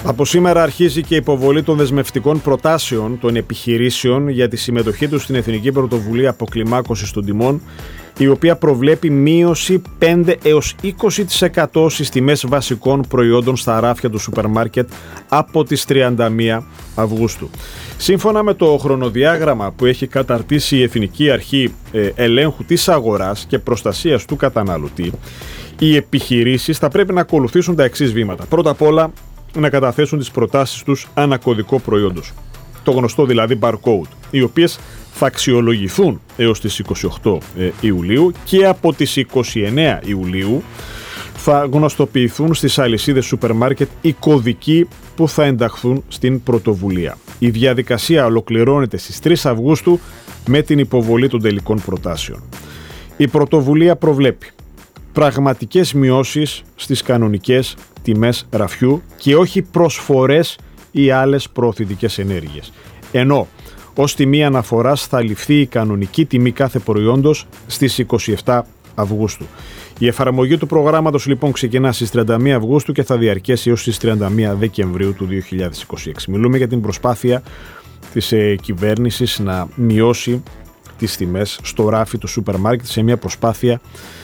Από σήμερα αρχίζει και η υποβολή των δεσμευτικών προτάσεων των επιχειρήσεων για τη συμμετοχή τους στην Εθνική Πρωτοβουλία Αποκλιμάκωσης των Τιμών, η οποία προβλέπει μείωση 5 έως 20% στις τιμές βασικών προϊόντων στα ράφια του σούπερ μάρκετ από τις 31 Αυγούστου. Σύμφωνα με το χρονοδιάγραμμα που έχει καταρτήσει η Εθνική Αρχή Ελέγχου της Αγοράς και Προστασίας του Καταναλωτή, οι επιχειρήσεις θα πρέπει να ακολουθήσουν τα εξής βήματα. Πρώτα απ' όλα, να καταθέσουν τις προτάσεις τους ανά κωδικό προϊόντος, το γνωστό δηλαδή barcode, οι οποίες θα αξιολογηθούν έως τις 28 Ιουλίου και από τις 29 Ιουλίου θα γνωστοποιηθούν στις αλυσίδες σούπερ μάρκετ οι κωδικοί που θα ενταχθούν στην πρωτοβουλία. Η διαδικασία ολοκληρώνεται στις 3 Αυγούστου με την υποβολή των τελικών προτάσεων. Η πρωτοβουλία προβλέπει πραγματικές μειώσεις στις κανονικές τιμές ραφιού και όχι προσφορές ή άλλες προωθητικές ενέργειες. Ενώ ως τιμή αναφοράς θα ληφθεί η κανονική τιμή κάθε προϊόντος στις 27 Αυγούστου. Η εφαρμογή του προγράμματος λοιπόν ξεκινά στις 31 Αυγούστου και θα διαρκέσει έως τις 31 Δεκεμβρίου του 2026. Μιλούμε για την προσπάθεια της κυβέρνησης να μειώσει τις τιμές στο ράφι του σούπερ μάρκετ σε μια προσπάθεια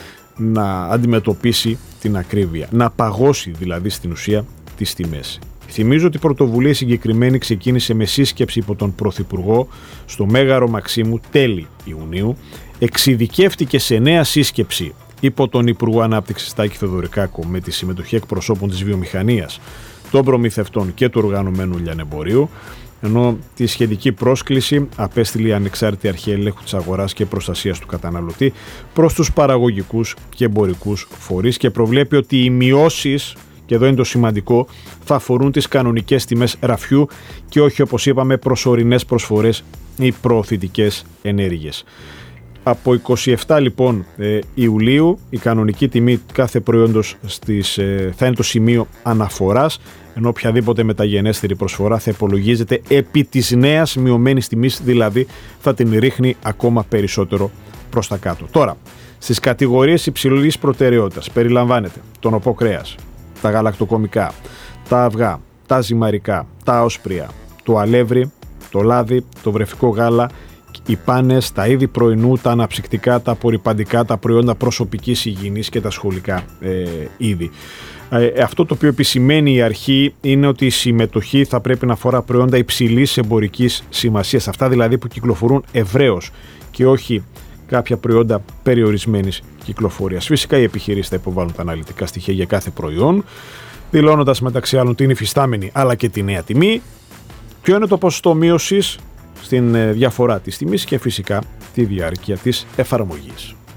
να αντιμετωπίσει την ακρίβεια, να παγώσει δηλαδή στην ουσία τις τιμές. Θυμίζω ότι η πρωτοβουλία συγκεκριμένη ξεκίνησε με σύσκεψη υπό τον Πρωθυπουργό στο Μέγαρο Μαξίμου τέλη Ιουνίου, εξειδικεύτηκε σε νέα σύσκεψη υπό τον Υπουργό Ανάπτυξης Τάκη Θεοδωρικάκο με τη συμμετοχή εκπροσώπων της βιομηχανίας, των προμηθευτών και του οργανωμένου λιανεμπορίου, ενώ τη σχετική πρόσκληση απέστειλε η Ανεξάρτητη Αρχή Ελέγχου της Αγοράς και Προστασίας του Καταναλωτή προς τους παραγωγικούς και εμπορικούς φορείς και προβλέπει ότι οι μειώσεις, και εδώ είναι το σημαντικό, θα αφορούν τις κανονικές τιμές ραφιού και όχι, όπως είπαμε, προσωρινές προσφορές ή προωθητικές ενέργειες. Από 27 λοιπόν Ιουλίου η κανονική τιμή κάθε προϊόντος θα είναι το σημείο αναφοράς, ενώ οποιαδήποτε μεταγενέστερη προσφορά θα υπολογίζεται επί της νέας μειωμένης τιμής, δηλαδή θα την ρίχνει ακόμα περισσότερο προς τα κάτω. Τώρα, στις κατηγορίες υψηλής προτεραιότητας περιλαμβάνεται το νοπό κρέας, τα γαλακτοκομικά, τα αυγά, τα ζυμαρικά, τα όσπρια, το αλεύρι, το λάδι, το βρεφικό γάλα, οι πάνες, τα είδη πρωινού, τα αναψυκτικά, τα απορρυπαντικά, τα προϊόντα προσωπικής υγιεινής και τα σχολικά είδη. Αυτό το οποίο επισημαίνει η αρχή είναι ότι η συμμετοχή θα πρέπει να αφορά προϊόντα υψηλής εμπορικής σημασίας, αυτά δηλαδή που κυκλοφορούν ευρέως και όχι κάποια προϊόντα περιορισμένης κυκλοφορίας. Φυσικά οι επιχειρήσεις θα υποβάλουν τα αναλυτικά στοιχεία για κάθε προϊόν, δηλώνοντας μεταξύ άλλων την υφιστάμενη αλλά και τη νέα τιμή, ποιο είναι το ποσοστό μείωσης στην διαφορά της τιμής και φυσικά τη διάρκεια της εφαρμογής.